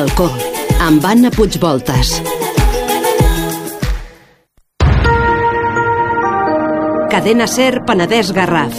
balcó, amb Anna Puigvoltas. Cadena SER Penedès Garraf.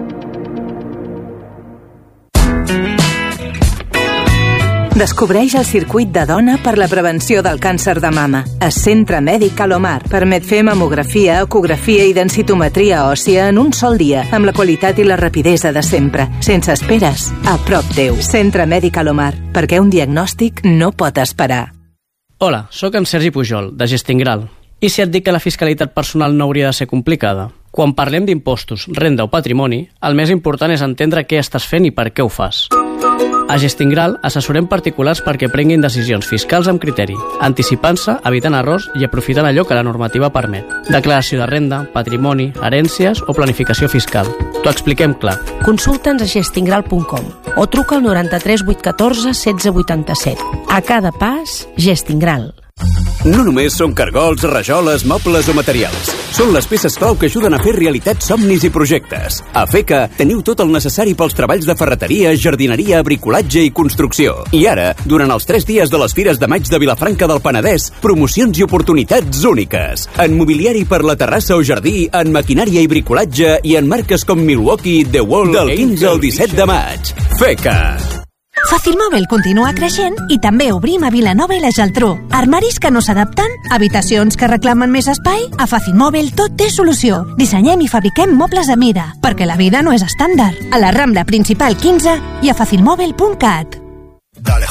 Descobreix el circuit de dona per la prevenció del càncer de mama. A Centre Mèdic Alomar. Permet fer mamografia, ecografia i densitometria òssia en un sol dia, amb la qualitat i la rapidesa de sempre. Sense esperes, a prop teu. Centre Mèdic Alomar. Perquè un diagnòstic no pot esperar. Hola, sóc en Sergi Pujol, de Gestingral. I si et dic que la fiscalitat personal no hauria de ser complicada? Quan parlem d'impostos, renda o patrimoni, el més important és entendre què estàs fent i per què ho fas. A Gestingral assessorem particulars perquè prenguin decisions fiscals amb criteri, anticipant-se, evitant errors i aprofitant allò que la normativa permet. Declaració de renda, patrimoni, herències o planificació fiscal. T'ho expliquem clar. Consulta'ns a gestingral.com o truca al 93 814 1687. A cada pas, Gestingral. No només són cargols, rajoles, mobles o materials. Són les peces clau que ajuden a fer realitat somnis i projectes. A FECA teniu tot el necessari pels treballs de ferreteria, jardineria, bricolatge i construcció. I ara, durant els 3 dies de les Fires de Maig de Vilafranca del Penedès, promocions i oportunitats úniques. En mobiliari per la terrassa o jardí, en maquinària i bricolatge i en marques com Milwaukee i The Wall del 15 al 17 de maig. FECA. Fàcilmòbil continua creixent i també obrim a Vilanova i la Geltrú. Armaris que no s'adapten, habitacions que reclamen més espai, a Fàcilmòbil tot té solució. Dissenyem i fabriquem mobles a mida, perquè la vida no és estàndard. A la Rambla Principal 15 i a facilmòbil.cat. Dale